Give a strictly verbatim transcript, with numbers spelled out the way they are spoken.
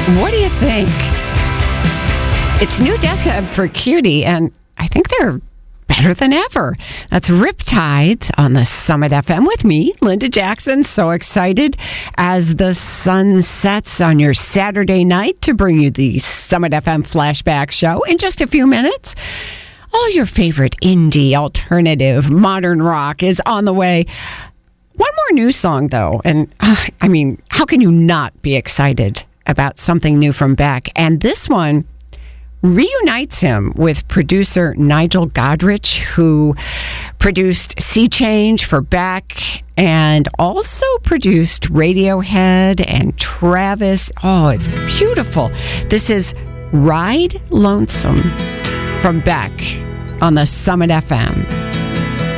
What do you think? It's new Death Cab for Cutie, and I think they're better than ever. That's Riptides on the Summit F M with me, Linda Jackson. So excited as the sun sets on your Saturday night to bring you the Summit F M Flashback Show in just a few minutes. All your favorite indie, alternative, modern rock is on the way. One more new song, though, and uh, I mean, how can you not be excited about something new from Beck? And this one reunites him with producer Nigel Godrich, who produced Sea Change for Beck and also produced Radiohead and Travis. Oh, it's beautiful. This is Ride Lonesome from Beck on the Summit F M.